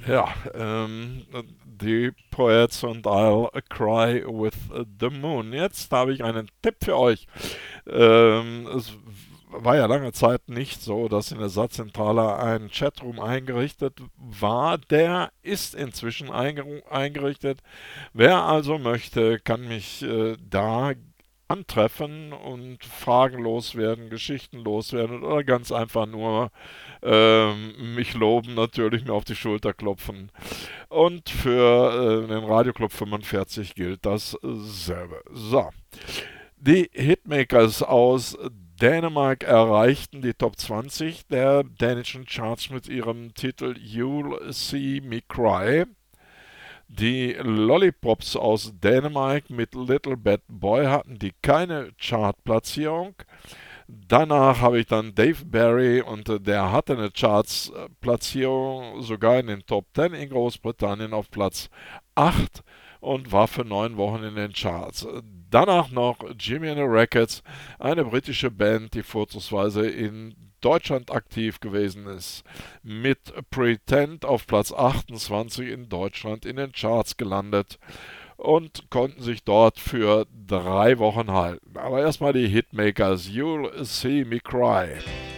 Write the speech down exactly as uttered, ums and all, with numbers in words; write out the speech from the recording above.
Ja, ähm, die Poets und I'll Cry with the Moon. Jetzt habe ich einen Tipp für euch. Ähm, es war ja lange Zeit nicht so, dass in der Satzzentrale ein Chatroom eingerichtet war. Der ist inzwischen einge eingerichtet. Wer also möchte, kann mich äh, da antreffen und Fragen loswerden, Geschichten loswerden oder ganz einfach nur ähm, mich loben, natürlich mir auf die Schulter klopfen. Und für äh, den Radioclub fünfundvierzig gilt dasselbe. So, die Hitmakers aus Dänemark erreichten die Top zwanzig der dänischen Charts mit ihrem Titel You'll See Me Cry. Die Lollipops aus Dänemark mit Little Bad Boy hatten die keine Chartplatzierung. Danach habe ich dann Dave Barry und äh, der hatte eine Charts-Platzierung sogar in den Top zehn in Großbritannien auf Platz acht und war für neun Wochen in den Charts. Danach noch Jimmy and the Rackets, eine britische Band, die vorzugsweise in Deutschland aktiv gewesen ist, mit Pretend auf Platz achtundzwanzig in Deutschland in den Charts gelandet und konnten sich dort für drei Wochen halten. Aber erstmal die Hitmakers, You'll See Me Cry.